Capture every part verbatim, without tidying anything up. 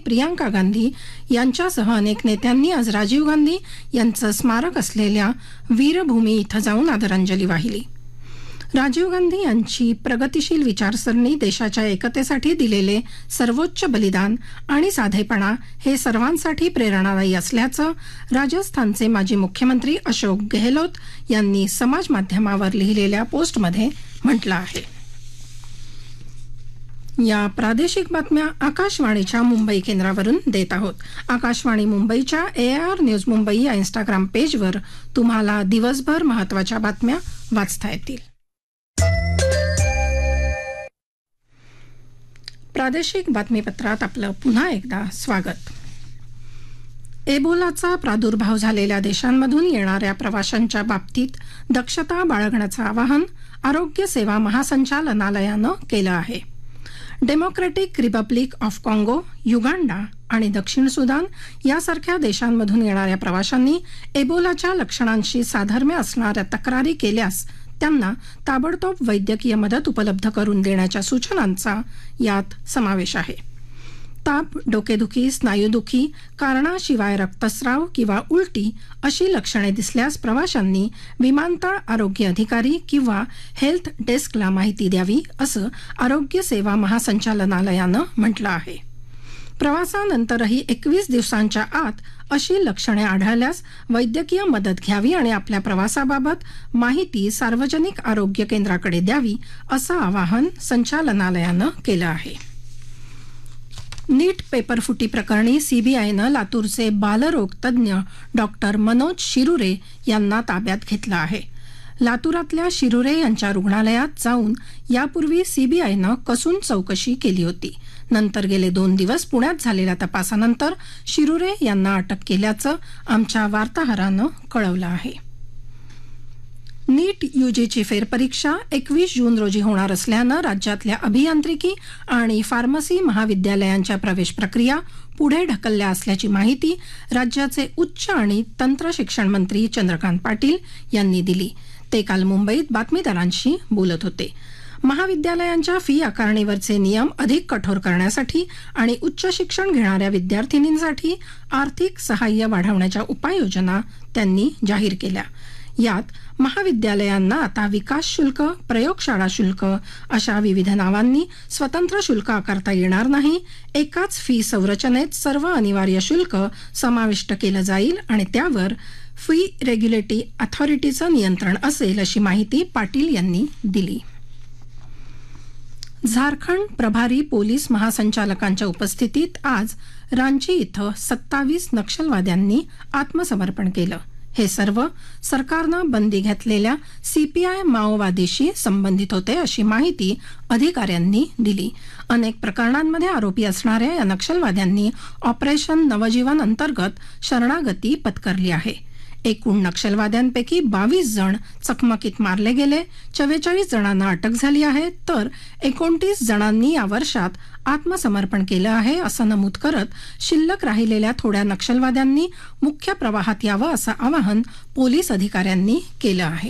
प्रियांका गांधी यांच्यासह अनेक नेत्यांनी आज राजीव गांधी यांचं स्मारक असलेल्या वीरभूमी इथं जाऊन आदरांजली वाहिली. राजीव गांधी यांची प्रगतिशील विचारसरणी, देशाच्या एकतेसाठी दिलेले सर्वोच्च बलिदान आणि साधेपणा हे सर्वांसाठी प्रेरणादायी असल्याचं राजस्थानचे माजी मुख्यमंत्री अशोक गेहलोत यांनी समाज माध्यमावर लिहिलेल्या पोस्टमध्ये म्हटलं आहे. या प्रादेशिक बातम्या आकाशवाणीच्या मुंबई केंद्रावरून देत आहोत. आकाशवाणी मुंबईच्या ए आर न्यूज मुंबई या इंस्टाग्राम पेजवर तुम्हाला दिवसभर महत्त्वाच्या बातम्या वाचता येतील. प्रादेशिक बातमीपत्रात आपलं पुन्हा एकदा स्वागत. एबोलाचा प्रादुर्भाव झालेल्या देशांमधून येणाऱ्या प्रवाशांच्या बाबतीत दक्षता बाळगण्याचं आवाहन आरोग्य सेवा महासंचालनालयानं केलं आहे. डेमोक्रॅटिक रिपब्लिक ऑफ काँगो, युगांडा आणि दक्षिण सुदान यासारख्या देशांमधून येणाऱ्या प्रवाशांनी एबोलाच्या लक्षणांशी साधर्म्य असणाऱ्या तक्रारी केल्यास त्यांना ताबडतोब वैद्यकीय मदत उपलब्ध करून देण्याच्या सूचनांचा यात समावेश आहे. ताप, डोकेदुखी, स्नायुदुखी, कारणाशिवाय रक्तस्राव किंवा उलटी अशी लक्षणे दिसल्यास प्रवाशांनी विमानतळ आरोग्य अधिकारी किंवा हेल्थ डेस्कला माहिती द्यावी, असं आरोग्य सेवा महासंचालनालयानं म्हटलं आहे. प्रवासानंतरही एकवीस दिवसांच्या आत अशी लक्षणे आढळल्यास वैद्यकीय मदत घ्यावी आणि आपल्या प्रवासाबाबत माहिती सार्वजनिक आरोग्य केंद्राकडे द्यावी, असं आवाहन संचालनालयानं केलं आहे. नीट पेपरफुटी प्रकरणी सीबीआयनं लातूरचे बालरोग तज्ज्ञ डॉक्टर मनोज शिरुरे यांना ताब्यात घेतलं आहे. लातूरातल्या शिरुरे यांच्या रुग्णालयात जाऊन यापूर्वी सीबीआयनं कसून चौकशी केली होती. नंतर गेले दोन दिवस पुण्यात झालेल्या तपासानंतर शिरुरे यांना अटक केल्याचं आमच्या वार्ताहरानं कळवलं आहे. नीट यूजीची फेरपरीक्षा एकवीस जून रोजी होणार असल्यानं राज्यातल्या अभियांत्रिकी आणि फार्मसी महाविद्यालयांच्या प्रवेश प्रक्रिया पुढे ढकलल्या असल्याची माहिती राज्याचे उच्च आणि तंत्र शिक्षण मंत्री चंद्रकांत पाटील यांनी दिली. ते काल मुंबईत बातमीदारांशी बोलत होते. महाविद्यालयांच्या फी आकारणीवरचे नियम अधिक कठोर करण्यासाठी आणि उच्च शिक्षण घेणाऱ्या विद्यार्थिनींसाठी आर्थिक सहाय्य वाढवण्याच्या उपाययोजना त्यांनी जाहीर केल्या. यात महाविद्यालयांना आता विकास शुल्क, प्रयोगशाळा शुल्क अशा विविध नावांनी स्वतंत्र शुल्क आकारता येणार नाही. एकाच फी संरचनेत सर्व अनिवार्य शुल्क समाविष्ट केलं जाईल आणि त्यावर फी रेग्युलेटरी अथॉरिटीचं नियंत्रण असेल, अशी माहिती पाटील यांनी दिली. झारखंड प्रभारी पोलीस महासंचालकांच्या उपस्थितीत आज रांची इथं सत्तावीस नक्षलवाद्यांनी आत्मसमर्पण केलं. हे सर्व सरकारनं बंदी घातलेल्या सीपीआय माओवादीशी संबंधित होते, अशी माहिती अधिकाऱ्यांनी दिली. अनेक प्रकरणांमध्ये आरोपी असणाऱ्या या नक्षलवाद्यांनी ऑपरेशन नवजीवन अंतर्गत शरणागती पत्करली आहे. एकूण नक्षलवाद्यांपैकी बावीस जण चकमकीत मारले गेले, चव्वेचाळीस जणांना अटक झाली आहे, तर एकोणतीस जणांनी या वर्षात आत्मसमर्पण केलं आहे, असं नमूद करत शिल्लक राहिलेल्या थोड्या नक्षलवाद्यांनी मुख्य प्रवाहात यावं, असं आवाहन पोलीस अधिकाऱ्यांनी केलं आहे.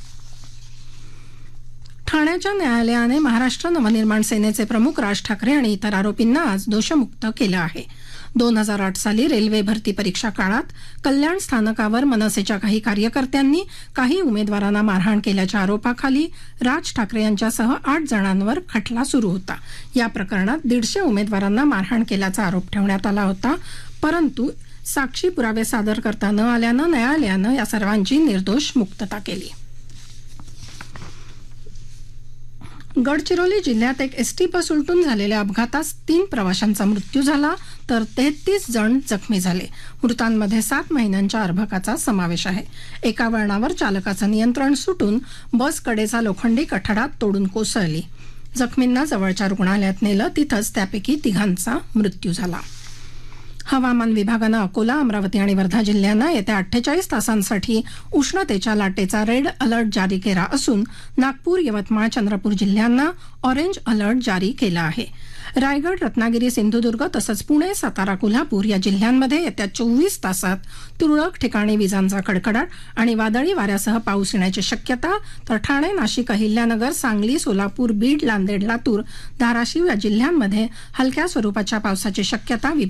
ठाण्याच्या न्यायालयाने महाराष्ट्र नवनिर्माण सेनेचे प्रमुख राज ठाकरे आणि इतर आरोपींना आज दोषमुक्त केलं आहे. दोन हजार आठ साली रेल्वे भरती परीक्षा काळात कल्याण स्थानकावर मनसेच्या काही कार्यकर्त्यांनी काही उमेदवारांना मारहाण केल्याच्या आरोपाखाली राज ठाकरे यांच्यासह आठ जणांवर खटला सुरू होता. या प्रकरणात दीडशे उमेदवारांना मारहाण केल्याचा आरोप ठेवण्यात आला होता, परंतु साक्षी पुरावे सादर करता न आल्यानं न्यायालयानं या सर्वांची निर्दोष मुक्तता केली. गडचिरोली जिल्ह्यात एक एसटी बस उलटून झालेल्या अपघातात तीन प्रवाशांचा मृत्यू झाला, तर तेहतीस जण जखमी झाले. मृतांमध्ये सात महिन्यांच्या अर्भकाचा समावेश आहे. एका वळणावर चालकाचं नियंत्रण सुटून बस कडेचा लोखंडी कठडा तोडून कोसळली. जखमींना जवळच्या रुग्णालयात नेलं, तिथंच त्यापैकी तिघांचा मृत्यू झाला. हवामान विभागानं अकोला, अमरावती आणि वर्धा जिल्ह्यांना येत्या अठ्ठेचाळीस तासांसाठी उष्णतेच्या लाटेचा रेड अलर्ट जारी केला असून नागपूर, यवतमाळ, चंद्रपूर जिल्ह्यांना ऑरेंज अलर्ट जारी केला आहे. रायगड, रत्नागिरी, सिंधुदुर्ग तसंच पुणे, सातारा, कोल्हापूर या जिल्ह्यांमध्ये येत्या चोवीस तासात तुरळक ठिकाणी विजांचा कडकडाट आणि वादळी वाऱ्यासह पाऊस येण्याची शक्यता, तर ठाणे, नाशिक, अहिल्यानगर, सांगली, सोलापूर, बीड, नांदेड, लातूर, धाराशिव या जिल्ह्यांमध्ये हलक्या स्वरूपाच्या पावसाची शक्यता